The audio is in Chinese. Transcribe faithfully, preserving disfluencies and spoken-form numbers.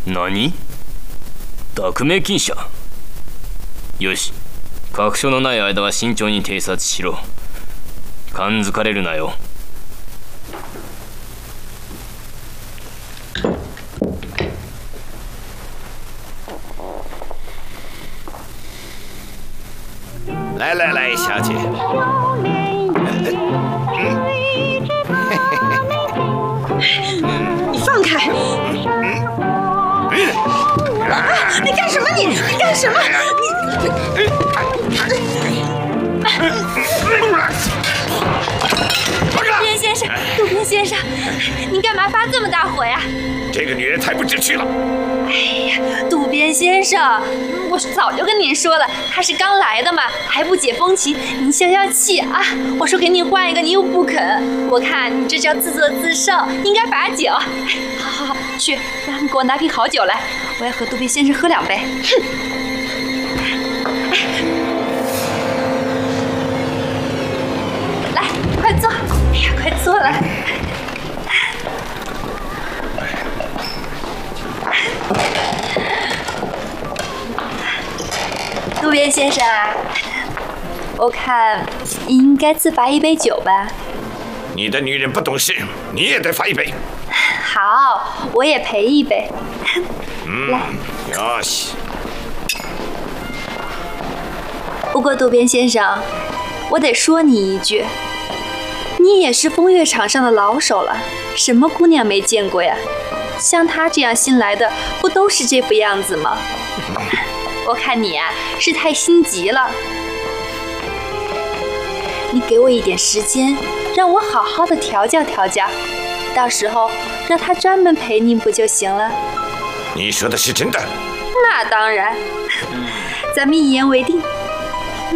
何？匿名禁車。よし、確証のない間は慎重に偵察しろ。感づかれるなよ。 来来来，小姐。 你放开！啊！你干什么？你你干什么？你！ 渡边先生，渡边先生，您干嘛发这么大火呀？ 这个女人太不知趣了。 哎呀，渡边先生，我早就跟您说了，她是刚来的嘛，还不解风情，您消消气啊！我说给你换一个，你又不肯，我看你这叫自作自受，应该罚酒。哎，好好好，去让他们给我拿瓶好酒来，我要和渡边先生喝两杯。哼！来，快坐！哎呀，快坐来。渡边先生啊，我看应该自罚一杯酒吧。 你的女人不懂事，你也得罚一杯。 好，我也赔一杯。 嗯， 来， よし。 不过渡边先生，我得说你一句，你也是风月场上的老手了，什么姑娘没见过呀？像她这样新来的，不都是这副样子吗？我看你啊，是太心急了。你给我一点时间，让我好好的调教调教，到时候让他专门陪您不就行了？ 你说的是真的？ 那当然，咱们一言为定。